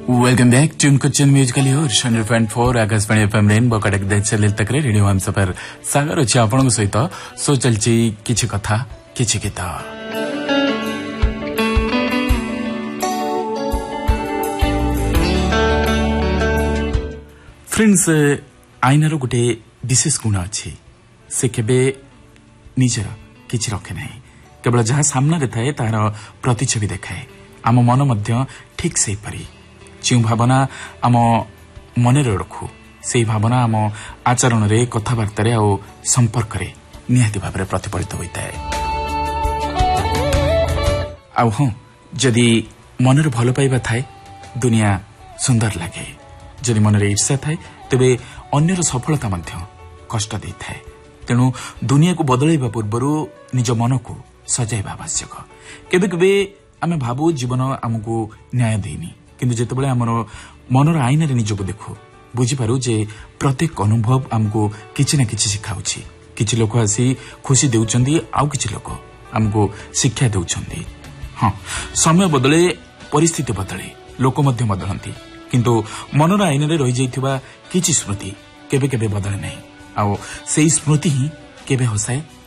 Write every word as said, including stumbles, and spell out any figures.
Welcome back tune question Musically और hundred point four Akashvani FM rainbow Cuttack देशल तक radio हम सफर सागर अच्छे आपण सहित सो चलची किछि कथा किछि गीत। फ्रेंड्स, आईनार गोटे विशेष गुण अच्छी, से केबे निजर किछि रखे ना, केवल जहाँ सामने थाए तार प्रतिच्छवि देखाए। आम मन मध्य ठीक से परी जो भावना आम मन रखु से भावना आम आचरण रे कथबार्ता रे और संपर्क रे निहाती भाव में प्रतिफलित होता है। आउ हाँ, जदि मनर भल पाइबा थाए दुनिया सुंदर लगे, जदि मन रे ईर्ष्या थाए तेबे अन्यर सफलता मध्य कष्ट दे थाए। तेणु दुनिया को बदलैबा पूर्व निज मन को सजाइबा आवश्यक। केबे केबे आमे भाबू जीवन आमको न्याय देनी, किंतु जेतेबेले आमर मनर आईना रे निजको देखु बुझीपारू जे प्रत्येक अनुभव आमको किछि ना किछि सिखाउछि। किछि लोक आसी खुशी देउचंदी, आउ किछि लोक आमको शिक्षा देउचंदी। हाँ, समय बदले परिस्थिति बदले लोक मध्य बदलंती, किंतु मनर आईना रे रहि जाइथिबा किछि स्मृति केबे केबे बदले नाही। आउ सेही स्मृति ही केबे हसाए